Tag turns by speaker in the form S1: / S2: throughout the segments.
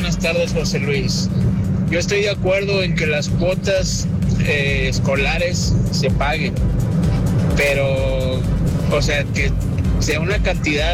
S1: buenas tardes, José Luis. Yo estoy de acuerdo en que las cuotas escolares se paguen, pero, o sea, que sea una cantidad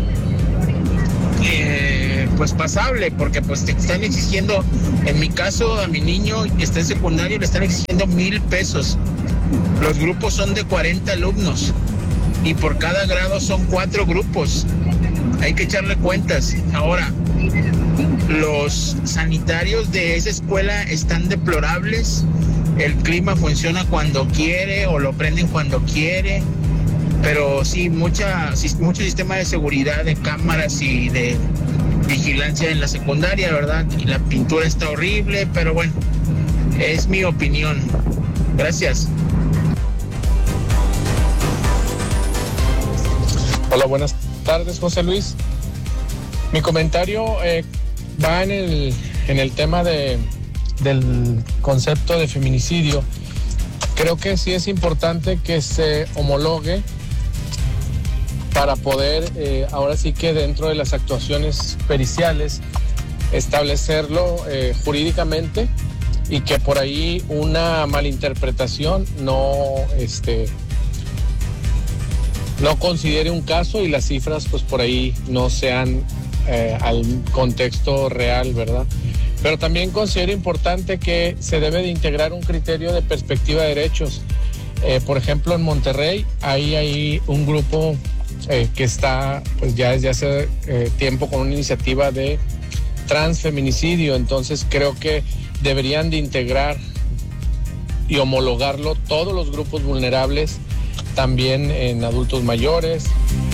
S1: pues pasable, porque pues te están exigiendo, en mi caso, a mi niño que está en secundario, le están exigiendo 1,000 pesos. Los grupos son de 40 alumnos y por cada grado son 4 grupos. Hay que echarle cuentas. Ahora, los sanitarios de esa escuela están deplorables. El clima funciona cuando quiere o lo prenden cuando quiere. Pero sí, mucho sistema de seguridad, de cámaras y de vigilancia en la secundaria, ¿verdad? Y la pintura está horrible, pero bueno, es mi opinión. Gracias.
S2: Hola, buenas tardes, José Luis. Mi comentario va en el tema del concepto de feminicidio. Creo que sí es importante que se homologue para poder, ahora sí que dentro de las actuaciones periciales, establecerlo jurídicamente y que por ahí una malinterpretación no considere un caso y las cifras pues por ahí no sean al contexto real, ¿verdad? Pero también considero importante que se debe de integrar un criterio de perspectiva de derechos. Por ejemplo, en Monterrey hay un grupo que está pues ya desde hace tiempo con una iniciativa de transfeminicidio. Entonces creo que deberían de integrar y homologarlo todos los grupos vulnerables, también en adultos mayores.